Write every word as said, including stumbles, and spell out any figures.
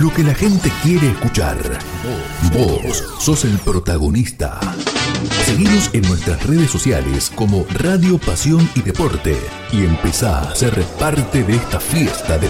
lo que la gente quiere escuchar. Vos sos el protagonista. Seguinos en nuestras redes sociales como Radio Pasión y Deporte y empezá a ser parte de esta fiesta de